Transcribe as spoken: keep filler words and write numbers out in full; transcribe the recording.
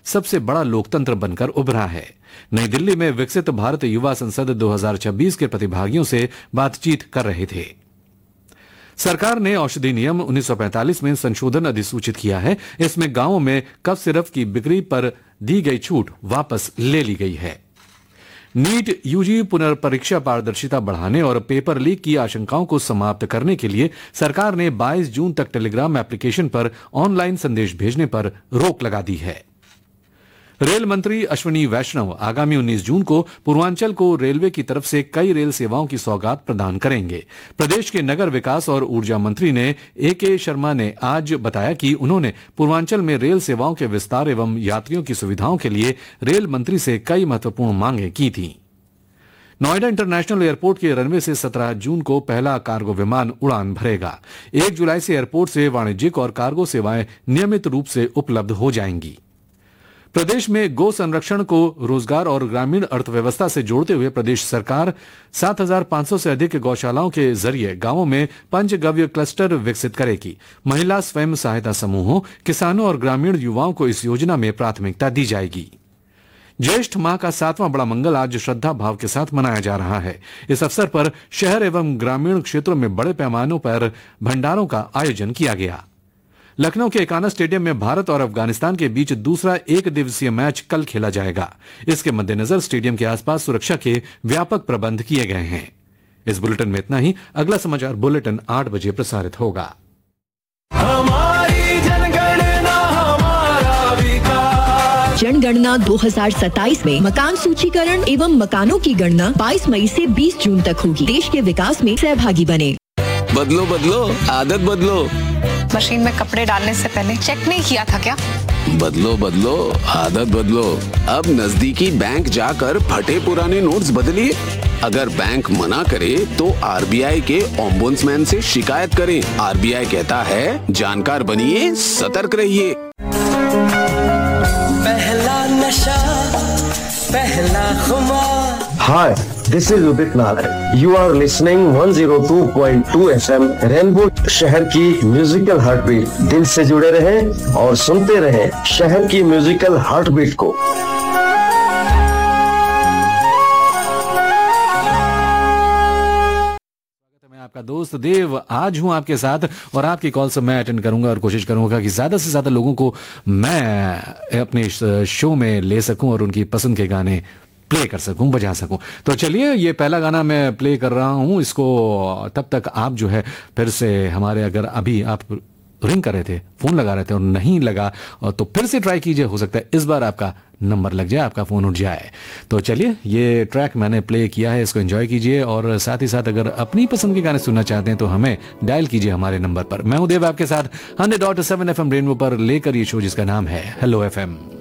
सबसे बड़ा लोकतंत्र बनकर उभरा है। नई दिल्ली में विकसित भारत युवा संसद दो हज़ार छब्बीस के प्रतिभागियों से बातचीत कर रहे थे। सरकार ने औषधि नियम उन्नीस सौ पैंतालीस में संशोधन अधिसूचित किया है। इसमें गांवों में कफ सिरप की बिक्री पर दी गई छूट वापस ले ली गई है। नीट यूजी पुनर्परीक्षा पारदर्शिता बढ़ाने और पेपर लीक की आशंकाओं को समाप्त करने के लिए सरकार ने बाईस जून तक टेलीग्राम एप्लीकेशन पर ऑनलाइन संदेश भेजने पर रोक लगा दी है। रेल मंत्री अश्विनी वैष्णव आगामी उन्नीस जून को पूर्वांचल को रेलवे की तरफ से कई रेल सेवाओं की सौगात प्रदान करेंगे। प्रदेश के नगर विकास और ऊर्जा मंत्री ने ए के शर्मा ने आज बताया कि उन्होंने पूर्वांचल में रेल सेवाओं के विस्तार एवं यात्रियों की सुविधाओं के लिए रेल मंत्री से कई महत्वपूर्ण मांगें की थीं। नोएडा इंटरनेशनल एयरपोर्ट के रनवे से सत्रह जून को पहला कार्गो विमान उड़ान भरेगा। एक जुलाई से एयरपोर्ट से वाणिज्यिक और कार्गो सेवाएं नियमित रूप से उपलब्ध हो जाएंगी। प्रदेश में गो संरक्षण को रोजगार और ग्रामीण अर्थव्यवस्था से जोड़ते हुए प्रदेश सरकार सात हज़ार पाँच सौ से अधिक गौशालाओं के जरिए गांवों में पंचगव्य क्लस्टर विकसित करेगी। महिला स्वयं सहायता समूहों, किसानों और ग्रामीण युवाओं को इस योजना में प्राथमिकता दी जाएगी। ज्येष्ठ माह का सातवां बड़ा मंगल आज श्रद्धा भाव के साथ मनाया जा रहा है। इस अवसर पर शहर एवं ग्रामीण क्षेत्रों में बड़े पैमानों पर भंडारों का आयोजन किया गया। लखनऊ के एकाना स्टेडियम में भारत और अफगानिस्तान के बीच दूसरा एक दिवसीय मैच कल खेला जाएगा। इसके मद्देनजर स्टेडियम के आसपास सुरक्षा के व्यापक प्रबंध किए गए हैं। इस बुलेटिन में इतना ही। अगला समाचार बुलेटिन आठ बजे प्रसारित होगा। हमारी जनगणना हमारा विकास। जनगणना दो हज़ार सत्ताईस में मकान सूचीकरण एवं मकानों की गणना बाईस मई से बीस जून तक होगी। देश के विकास में सहभागी बने। बदलो बदलो आदत बदलो। मशीन में कपड़े डालने से पहले चेक नहीं किया था क्या? बदलो बदलो आदत बदलो। अब नजदीकी बैंक जाकर फटे पुराने नोट्स बदलिए। अगर बैंक मना करे तो आर बी आई के ओम्बुड्समैन से शिकायत करें। आर बी आई कहता है जानकार बनिए, सतर्क रहिए। पहला नशा पहला खुमार। Hi, this is Udit Nagar. You are listening one oh two point two F M rainbow शहर की म्यूजिकल हार्टबीट। दिल से जुड़े रहें और सुनते रहें शहर की म्यूजिकल हार्टबीट को। मैं आपका दोस्त देव आज हूं आपके साथ और आपकी कॉल से मैं अटेंड करूंगा और कोशिश करूंगा कि ज्यादा से ज्यादा लोगों को मैं अपने शो में ले सकूं और उनकी पसंद के गाने प्ले कर सकूं, बजा सकूं। तो चलिए, ये पहला गाना मैं प्ले कर रहा हूं इसको। तब तक आप जो है फिर से हमारे, अगर अभी आप रिंग कर रहे थे, फोन लगा रहे थे और नहीं लगा, तो फिर से ट्राई कीजिए। हो सकता है इस बार आपका नंबर लग जाए, आपका फोन उठ जाए। तो चलिए, ये ट्रैक मैंने प्ले किया है, इसको एंजॉय कीजिए और साथ ही साथ अगर अपनी पसंद के गाने सुनना चाहते हैं तो हमें डायल कीजिए हमारे नंबर पर। मैं हूं देव आपके साथ hundred dot seven F M rainbow पर लेकर ये शो जिसका नाम है हेलो एफ एम।